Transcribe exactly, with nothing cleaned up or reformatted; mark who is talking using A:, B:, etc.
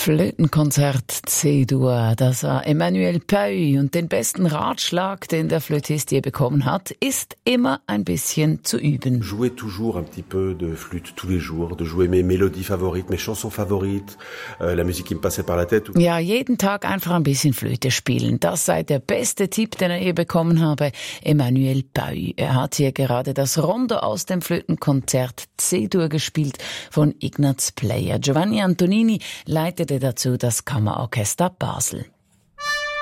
A: Flötenkonzert C-Dur, das war Emmanuel Paille. Und den besten Ratschlag, den der Flötist je bekommen hat, ist immer ein bisschen zu üben.
B: Jouer toujours un petit peu de flûte tous les jours, de jouer mes mélodies favorites, mes chansons favorites, euh, la musique qui me passait par la tête.
A: Ja, jeden Tag einfach ein bisschen Flöte spielen. Das sei der beste Tipp, den er je bekommen habe. Emmanuel Paille. Er hat hier gerade das Rondo aus dem Flötenkonzert C-Dur gespielt von Ignaz Player. Giovanni Antonini leitete dazu das Kammerorchester Basel.